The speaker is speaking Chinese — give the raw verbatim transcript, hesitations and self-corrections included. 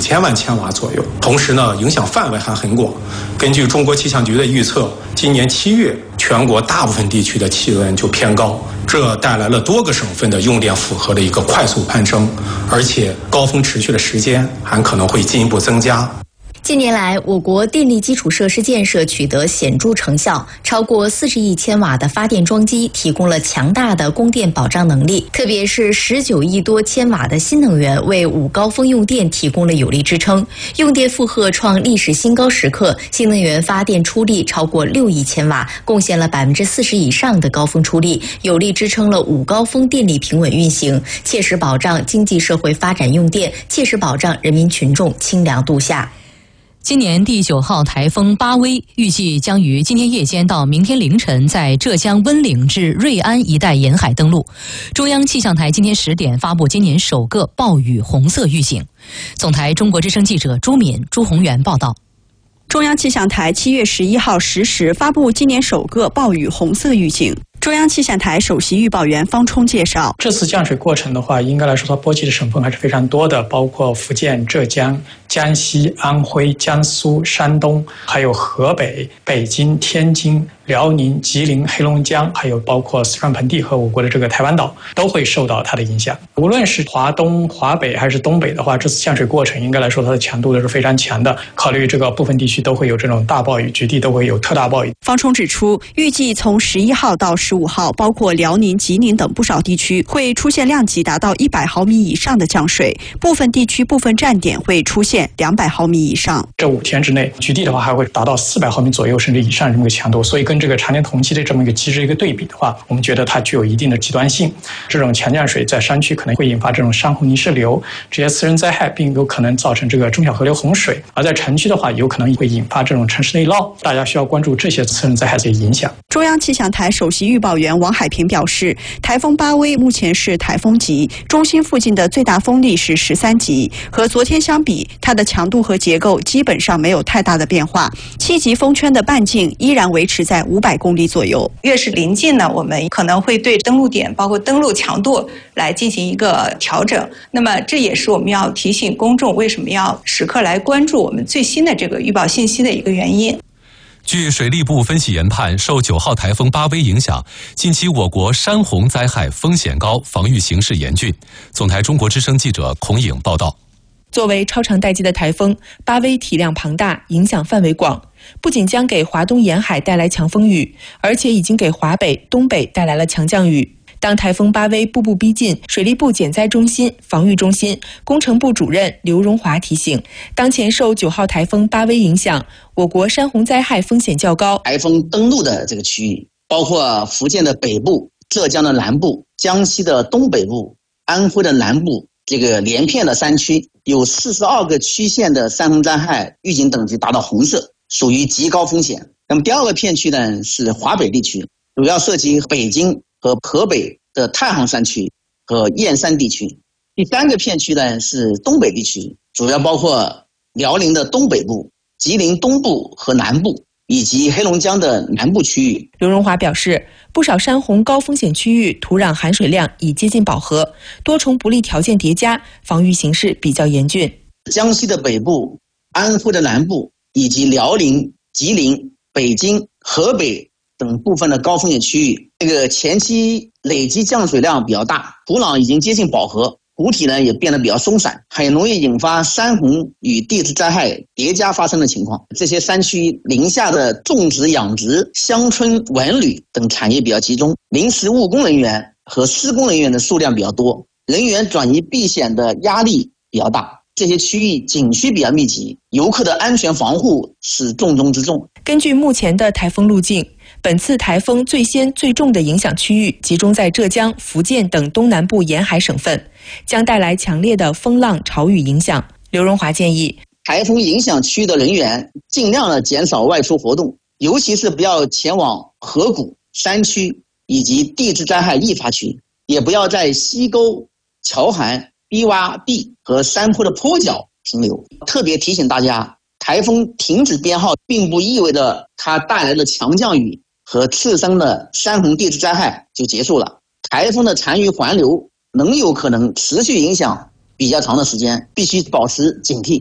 千万千瓦左右。同时呢，影响范围还很广。根据中国气象局的预测，今年七月全国大部分地区的气温就偏高，这带来了多个省份的用电负荷的一个快速攀升，而且高峰持续的时间还可能会进一步增加。 近年来，我国电力基础设施建设取得显著成效，超过四十亿千瓦的发电装机提供了强大的供电保障能力，特别是十九亿多千瓦的新能源为午高峰用电提供了有力支撑，用电负荷创历史新高时刻，新能源发电出力超过六亿千瓦，贡献了百分之四十以上的高峰出力，有力支撑了午高峰电力平稳运行，切实保障经济社会发展用电，切实保障人民群众清凉度夏。 今年第九号台风巴威预计将于今天夜间到明天凌晨在浙江温岭至瑞安一带沿海登陆。中央气象台今天十点发布今年首个暴雨红色预警。总台中国之声记者朱敏、朱宏元报道。 中央气象台七月十一号十时发布今年首个暴雨红色预警。中央气象台首席预报员方冲介绍， 这次降水过程的话，应该来说它波及的省份还是非常多的，包括福建、浙江、江西、安徽、江苏、山东，还有河北、北京、天津、辽宁、吉林、黑龙江，还有包括四川盆地和我国的这个台湾岛，都会受到它的影响。无论是华东、华北还是东北的话，这次降水过程应该来说它的强度都是非常强的。考虑这个部分地区都会有这种大暴雨，局地都会有特大暴雨。 方冲指出，预计从十一号到十五号，包括辽宁、吉林等不少地区会出现量级达到一百毫米以上的降水，部分地区部分站点会出现两百毫米以上。 这五天之内，局地的话还会达到四百毫米左右甚至以上这么个强度，所以跟这个常年同期的这么一个机制一个对比的话，我们觉得它具有一定的极端性。这种强降水在山区可能会引发这种山洪泥石流这些次生灾害，并有可能造成这个中小河流洪水；而在城区的话，有可能会引发这种城市内涝。大家需要关注这些次生灾害的影响。 中央气象台首席预报员王海平表示，台风巴威目前是台风级，中心附近的最大风力是十三级，和昨天相比，它的强度和结构基本上没有太大的变化。七级风圈的半径依然维持在五百公里左右。 越是临近呢，我们可能会对登陆点包括登陆强度来进行一个调整。那么这也是我们要提醒公众为什么要时刻来关注我们最新的这个预报信息的一个原因。 据水利部分析研判，受九号台风巴威影响，近期我国山洪灾害风险高，防御形势严峻。总台中国之声记者孔颖报道。 作为超长待机的台风，巴威体量庞大，影响范围广，不仅将给华东沿海带来强风雨，而且已经给华北、东北带来了强降雨。当台风巴威步步逼近，水利部减灾中心、防御中心工程部主任刘荣华提醒，当前受九号台风巴威影响，我国山洪灾害风险较高。 台风登陆的这个区域，包括福建的北部、浙江的南部、江西的东北部、安徽的南部，这个连片的山区有四十二个区县的山洪灾害预警等级达到红色，属于极高风险。那么第二个片区呢是华北地区，主要涉及北京和河北的太行山区和燕山地区。第三个片区呢是东北地区，主要包括辽宁的东北部、吉林东部和南部，以及黑龙江的南部区域。 刘荣华表示，不少山洪高风险区域土壤含水量已接近饱和，多重不利条件叠加，防御形势比较严峻。 江西的北部、安徽的南部以及辽宁、吉林、北京、河北等部分的高风险区域，这个前期累积降水量比较大，土壤已经接近饱和，湖体呢也变得比较松散，很容易引发山洪与地质灾害叠加发生的情况。这些山区林下的种植、养殖、乡村文旅等产业比较集中，临时务工人员和施工人员的数量比较多，人员转移避险的压力比较大。这些区域景区比较密集，游客的安全防护是重中之重。 根据目前的台风路径，本次台风最先最重的影响区域集中在浙江、福建等东南部沿海省份，将带来强烈的风浪潮雨影响。刘荣华建议， 台风影响区域的人员尽量的减少外出活动，尤其是不要前往河谷、山区以及地质灾害易发区，也不要在溪沟、桥涵、低洼地和山坡的坡脚停留。特别提醒大家，台风停止编号并不意味着它带来的强降雨和次生的山洪地质灾害就结束了。台风的残余环流能有可能持续影响比较长的时间，必须保持警惕。